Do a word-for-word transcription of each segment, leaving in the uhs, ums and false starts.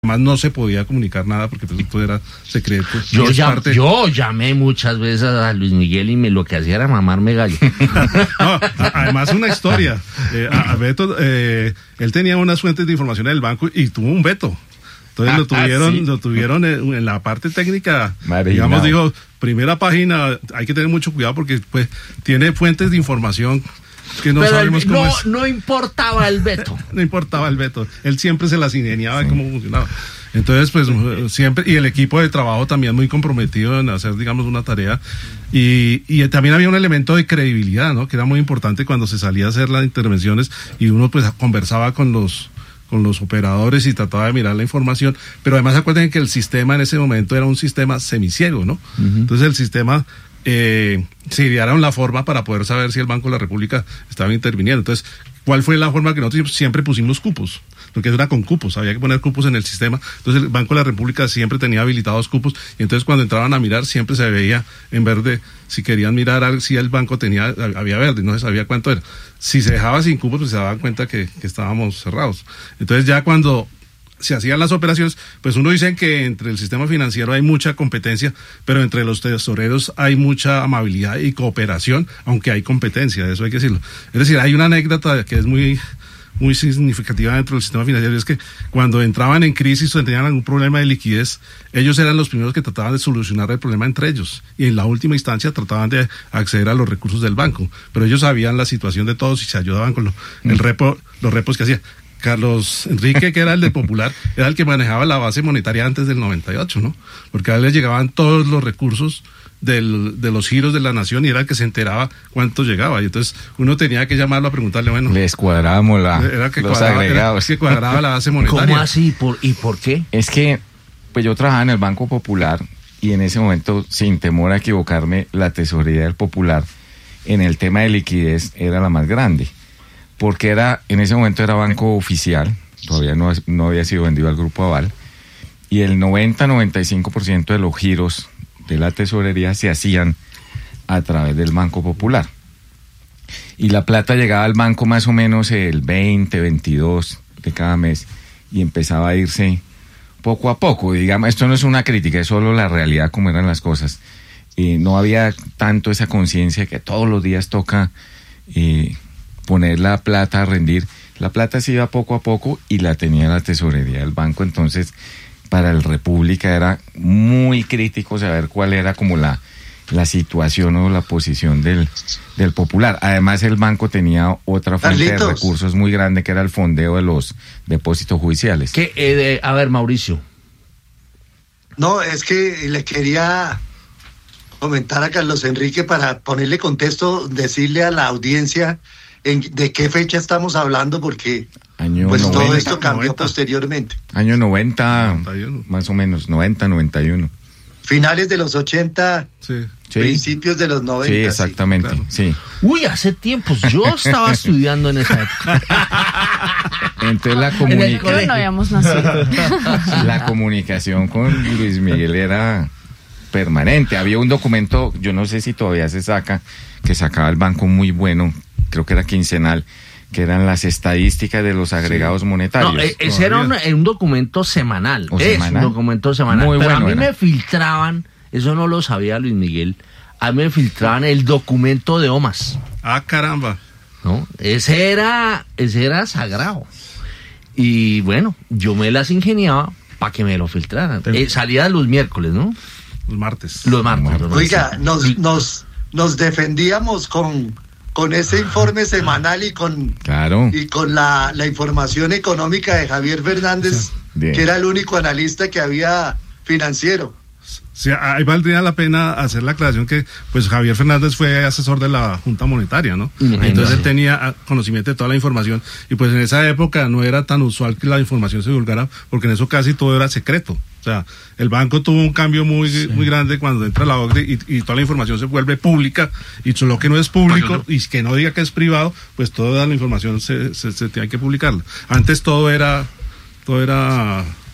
Además no se podía comunicar nada porque pues, todo era secreto. Yo, llam, parte... yo llamé muchas veces a Luis Miguel y me lo que hacía era mamarme gallo. No, además una historia. Eh, a, a Beto, eh, él tenía unas fuentes de información del banco y tuvo un veto. Entonces ah, lo tuvieron, ¿sí? lo tuvieron en, en la parte técnica. Marginado. Digamos, digo, primera página, hay que tener mucho cuidado porque pues tiene fuentes de información que no Pero sabemos el, cómo no, es. No importaba el veto. No importaba el veto. Él siempre se las ingeniaba sí. cómo funcionaba. Entonces, pues, siempre, y el equipo de trabajo también muy comprometido en hacer, digamos, una tarea. Y, y también había un elemento de credibilidad, ¿no? Que era muy importante cuando se salía a hacer las intervenciones y uno, pues, conversaba con los, con los operadores y trataba de mirar la información. Pero además, acuérdense que el sistema en ese momento era un sistema semiciego, ¿no? Uh-huh. Entonces, el sistema, eh, se idearon la forma para poder saber si el Banco de la República estaba interviniendo. Entonces, ¿cuál fue la forma que nosotros siempre pusimos cupos? Porque era con cupos, había que poner cupos en el sistema. Entonces el Banco de la República siempre tenía habilitados cupos y entonces cuando entraban a mirar siempre se veía en verde. Si querían mirar si el banco tenía, había verde, no se sabía cuánto era. Si se dejaba sin cupos, pues se daban cuenta que, que estábamos cerrados. Entonces ya cuando se hacían las operaciones, pues uno dice que entre el sistema financiero hay mucha competencia, pero entre los tesoreros hay mucha amabilidad y cooperación, aunque hay competencia, eso hay que decirlo. Es decir, hay una anécdota que es muy... muy significativa dentro del sistema financiero, es que cuando entraban en crisis o tenían algún problema de liquidez, ellos eran los primeros que trataban de solucionar el problema entre ellos, y en la última instancia trataban de acceder a los recursos del banco, pero ellos sabían la situación de todos y se ayudaban con lo, el repo, los repos que hacía. Carlos Enrique, que era el de Popular, era el que manejaba la base monetaria antes del noventa y ocho, ¿no? Porque a él le llegaban todos los recursos del, de los giros de la nación y era el que se enteraba cuánto llegaba. Y entonces uno tenía que llamarlo a preguntarle, bueno... Les cuadrábamos la, era que los cuadraba, agregados. Era que cuadraba la base monetaria. ¿Cómo así? ¿Por, ¿Y por qué? Es que pues yo trabajaba en el Banco Popular y en ese momento, sin temor a equivocarme, la tesorería del Popular en el tema de liquidez era la más grande. Porque era, en ese momento era banco oficial, todavía no, no había sido vendido al Grupo Aval, y el noventa a noventa y cinco por ciento de los giros de la tesorería se hacían a través del Banco Popular. Y la plata llegaba al banco más o menos el veinte, veintidós de cada mes, y empezaba a irse poco a poco. Digamos, esto no es una crítica, es solo la realidad como eran las cosas. Eh, no había tanto esa conciencia que todos los días toca... Eh, poner la plata a rendir. La plata se iba poco a poco y la tenía la tesorería del banco. Entonces, para el República era muy crítico saber cuál era como la, la situación o la posición del, del Popular. Además, el banco tenía otra fuente Carlitos. de recursos muy grande, que era el fondeo de los depósitos judiciales. ¿Qué, eh, de, a ver, Mauricio. No, es que le quería comentar a Carlos Enrique para ponerle contexto, decirle a la audiencia en de qué fecha estamos hablando, porque año pues noventa, todo esto cambió noventa. Posteriormente. Año noventa, noventa y uno. Más o menos, noventa, noventa y uno. Finales de los ochenta, sí. Principios de los noventa. Sí, exactamente, sí. Claro. sí. Uy, hace tiempos, yo estaba estudiando en esa época. Entonces la comunicación... no habíamos nacido. La comunicación con Luis Miguel era permanente. Había un documento, yo no sé si todavía se saca, que sacaba el banco muy bueno, creo que era quincenal, que eran las estadísticas de los agregados sí. monetarios. No, ese era un, un documento semanal. ¿O es semanal? un documento semanal. Muy Pero bueno a mí era. me filtraban, eso no lo sabía Luis Miguel, a mí me filtraban el documento de OMAS. Ah, caramba. ¿No? Ese era, ese era sagrado. Y bueno, yo me las ingeniaba para que me lo filtraran. Eh, salía los miércoles, ¿no? Los martes. Los martes. Los martes. Oiga, nos, nos, nos defendíamos con... con ese informe semanal y con claro. y con la, la información económica de Javier Fernández, Bien. que era el único analista que había financiero. Sí, ahí valdría la pena hacer la aclaración que pues Javier Fernández fue asesor de la Junta Monetaria, ¿no? Mm, Entonces él tenía conocimiento de toda la información y pues en esa época no era tan usual que la información se divulgara porque en eso casi todo era secreto. O sea, el banco tuvo un cambio muy sí. muy grande cuando entra la O C D E y, y toda la información se vuelve pública y lo que no es público y que no diga que es privado, pues toda la información se, se, se tiene que publicarla. Antes todo era todo era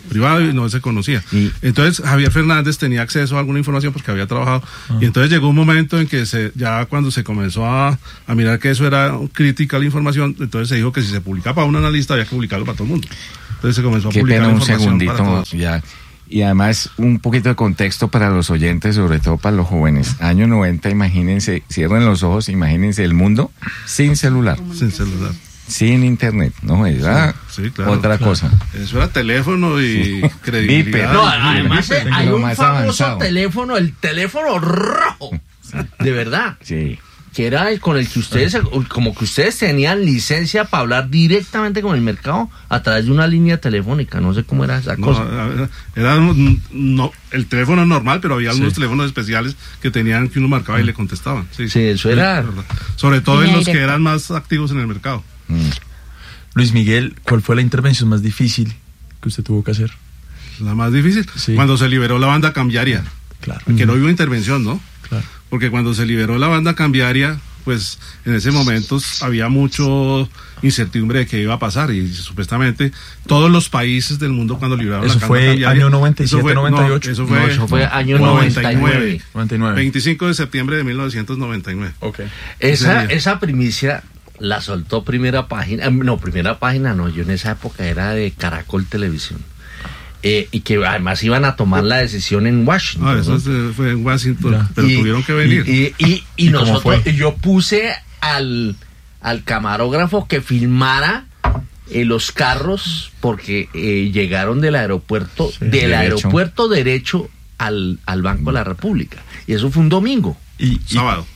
privado y no se conocía. Y- Entonces Javier Fernández tenía acceso a alguna información porque había trabajado y entonces llegó un momento en que se, ya cuando se comenzó a, a mirar que eso era crítica la información, entonces se dijo que si se publicaba para un analista había que publicarlo para todo el mundo. Entonces se comenzó a Qué publicar pena, un información para segundito todos. ya. Y además un poquito de contexto para los oyentes, sobre todo para los jóvenes. Año noventa, imagínense, cierren los ojos, imagínense el mundo sin celular, Sin celular. sin internet, ¿no? Era Sí, sí, claro, otra claro. cosa. Eso era teléfono y credibilidad. Viper. No, Ay, además Viper, eh, hay lo un más famoso avanzado. teléfono, el teléfono rojo, de verdad, Sí. que era el con el que ustedes, como que ustedes tenían licencia para hablar directamente con el mercado a través de una línea telefónica, no sé cómo era esa No, cosa. era, era un- no, el teléfono normal, pero había Sí. algunos teléfonos especiales que tenían que uno marcaba y le contestaban. Sí, Sí, eso era- verdad. Sobre todo en Línea los que directa. eran más activos en el mercado. Mm. Luis Miguel, ¿cuál fue la intervención más difícil que usted tuvo que hacer? La más difícil, Sí. cuando se liberó la banda cambiaria, Claro. que no hubo intervención, ¿no? Claro. Porque cuando se liberó la banda cambiaria, pues en ese momento había mucho incertidumbre de qué iba a pasar y supuestamente todos los países del mundo cuando liberaron Eso la banda fue cambiaria, año noventa y eso siete, fue- noventa y ocho. no, eso No, fue, eso fue año noventa y nueve. noventa y nueve. veinticinco de septiembre de mil novecientos noventa y nueve. Ok. Esa, Ese día. esa primicia la soltó primera página, eh, no, primera página no, yo en esa época era de Caracol Televisión. Eh, y que además iban a tomar la decisión en Washington. Ah, eso ¿no? es, eh, fue en Washington, Ya. pero Y- tuvieron que venir. Y, y, y ¿Y cómo nosotros, fue? yo puse al, al camarógrafo que filmara eh, los carros porque eh, llegaron del aeropuerto, Sí, del derecho. aeropuerto derecho al, al Banco de la República. Y eso fue un domingo. Y, y- Sábado.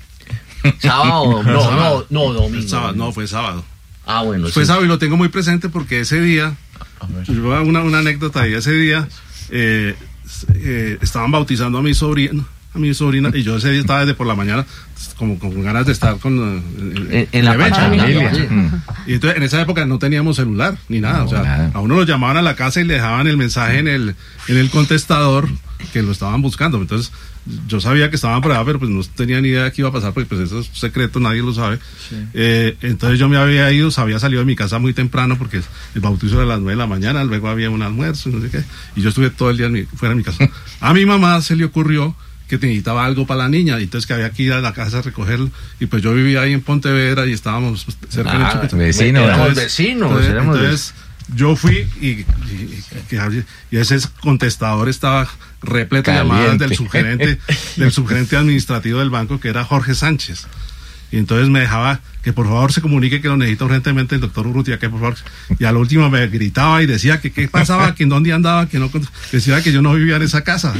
Sábado, no, no, Sábado. no, domingo. Sábado, no, fue sábado. Ah, bueno, Fue sí. sábado y lo tengo muy presente porque ese día, a ver. yo voy a una, una anécdota ahí, ese día eh, eh, estaban bautizando a mi sobrina, a mi sobrina, y yo ese día estaba desde por la mañana como con ganas de estar con eh, en, En, en la el evento. pachanga. Sí. Sí. Mm. Y entonces en esa época no teníamos celular ni nada, No, o sea, nada. a uno lo llamaban a la casa y le dejaban el mensaje en el en el contestador que lo estaban buscando. Entonces yo sabía que estaban por allá, pero pues no tenía ni idea de qué iba a pasar porque pues eso es secreto, nadie lo sabe. Eh, entonces yo me había ido, había salido de mi casa muy temprano porque el bautizo era a las nueve de la mañana, luego había un almuerzo y no sé qué, y yo estuve todo el día en mi- fuera de mi casa. A mi mamá se le ocurrió que necesitaba algo para la niña, y entonces que había que ir a la casa a recogerlo, y pues yo vivía ahí en Pontevedra y estábamos cerca Ah, de Chuquito. vecino, éramos Entonces, vecinos, entonces, éramos entonces, yo fui y, y, y- y ese contestador estaba repleto de llamadas Caliente. del subgerente, del subgerente administrativo del banco, que era Jorge Sánchez. Y entonces me dejaba que por favor se comunique que lo necesita urgentemente el doctor Urrutia, que por favor. Y a lo último me gritaba y decía que qué pasaba, que en dónde andaba, que no cont- decía que yo no vivía en esa casa.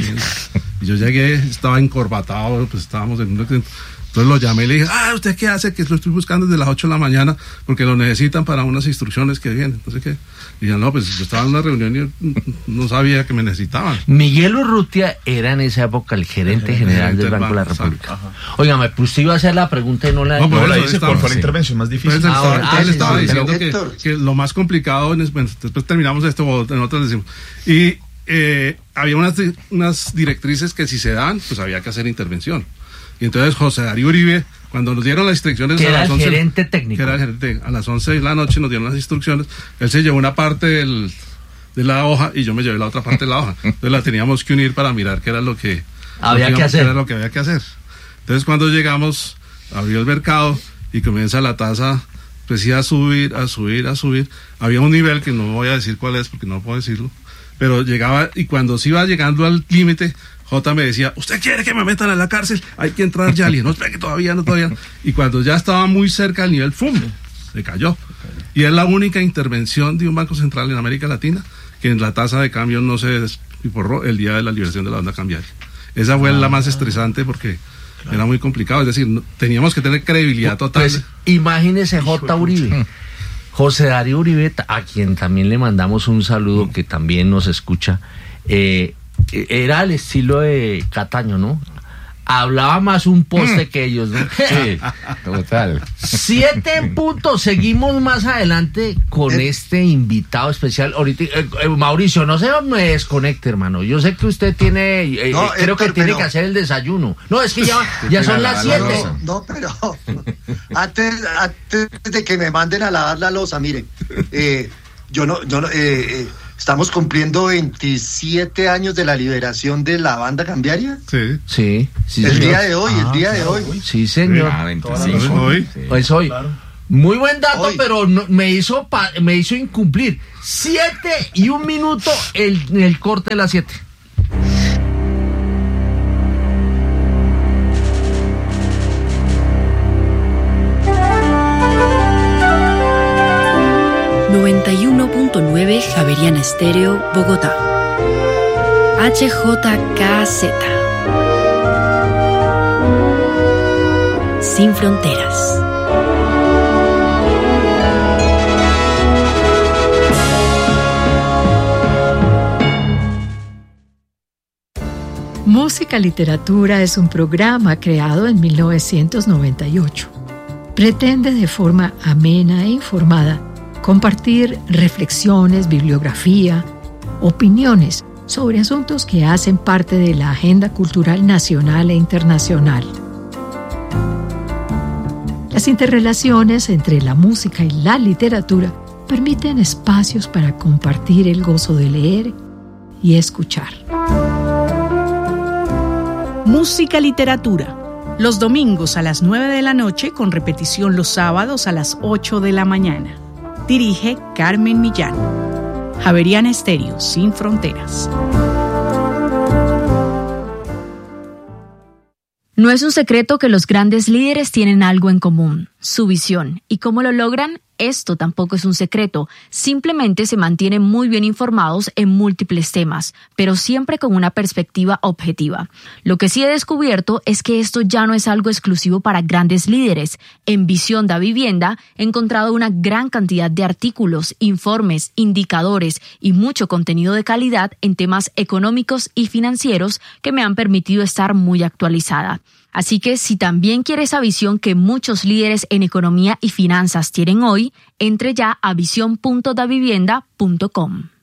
Y yo llegué, estaba encorbatado, pues estábamos en un... Entonces lo llamé y le dije, ah, ¿usted qué hace? Que lo estoy buscando desde las ocho de la mañana porque lo necesitan para unas instrucciones que vienen. Entonces, ¿qué? Y yo, no, pues yo estaba en una reunión y no sabía que me necesitaban. Miguel Urrutia era en esa época el gerente El general gerente del del Banco de la banco, República. Oiga, me pues usted iba a hacer la pregunta y no la... No, por No, la eso dice, estamos, ¿cuál fue la sí. intervención más difícil? Entonces, Ah, estaba, ah, entonces sí, le estaba sí, diciendo Héctor. que, que lo más complicado, en- bueno, después terminamos esto, o en otras decimos. Y eh, había unas, di- unas directrices que si se daban, pues había que hacer intervención. Y entonces José Darío Uribe, cuando nos dieron las instrucciones Que a era las el once, gerente técnico. que era el gerente, a las once de la noche nos dieron las instrucciones, él se llevó una parte del, de la hoja y yo me llevé la otra parte de la hoja. Entonces la teníamos que unir para mirar qué era lo que Había lo que hacer. Era lo que había que hacer. Entonces cuando llegamos, abrió el mercado y comienza la tasa, pues sí, a subir, a subir, a subir. Había un nivel que no voy a decir cuál es porque no puedo decirlo, pero llegaba y cuando se iba llegando al límite, J me decía, ¿usted quiere que me metan a la cárcel? Hay que entrar ya. Le dije, no, espera que todavía, no, todavía. Y cuando ya estaba muy cerca del nivel, ¡fum!, se cayó. Y es la única intervención de un banco central en América Latina que en la tasa de cambio no se despiporró el día de la liberación de la banda cambiaria. Esa fue la más estresante porque era muy complicado. Es decir, no- teníamos que tener credibilidad total. Pues imagínese J. Uribe. José Darío Uribe, a quien también le mandamos un saludo, que también nos escucha, eh, era el estilo de Cataño, ¿no? Hablaba más un poste que ellos, ¿no? Sí, total. Siete en punto. Seguimos más adelante con Eh. este invitado especial. Ahorita, eh, eh, Mauricio, no se me desconecte, hermano. Yo sé que usted tiene, eh, No, eh, creo que Héctor, tiene pero- que hacer el desayuno. No, es que ya, ya son las la siete. loza. No, pero antes, antes de que me manden a lavar la losa, miren, eh, yo no, yo no, eh, eh, Estamos cumpliendo veintisiete años de la liberación de la banda cambiaria. Sí. Sí, sí, El señor. día de hoy, el Ah, día de claro, hoy. hoy. Sí, señor. Ah, veinticinco. Hoy. Sí. Pues hoy. Claro. Muy buen dato, Hoy. pero no- me hizo pa- me hizo incumplir. Siete y un minuto el, el corte de las siete. noventa y uno punto nueve Javeriana Estéreo, Bogotá. H J K Z. Sin fronteras. Música Literatura es un programa creado en mil novecientos noventa y ocho. Pretende de forma amena e informada compartir reflexiones, bibliografía, opiniones sobre asuntos que hacen parte de la agenda cultural nacional e internacional. Las interrelaciones entre la música y la literatura permiten espacios para compartir el gozo de leer y escuchar. Música Literatura, los domingos a las nueve de la noche con repetición los sábados a las ocho de la mañana. Dirige Carmen Millán. Javeriana Estéreo, sin fronteras. No es un secreto que los grandes líderes tienen algo en común, su visión. ¿Y cómo lo logran? Esto tampoco es un secreto, simplemente se mantienen muy bien informados en múltiples temas, pero siempre con una perspectiva objetiva. Lo que sí he descubierto es que esto ya no es algo exclusivo para grandes líderes. En Visión da Vivienda he encontrado una gran cantidad de artículos, informes, indicadores y mucho contenido de calidad en temas económicos y financieros que me han permitido estar muy actualizada. Así que si también quiere esa visión que muchos líderes en economía y finanzas tienen hoy, entre ya a visión punto da vivienda punto com.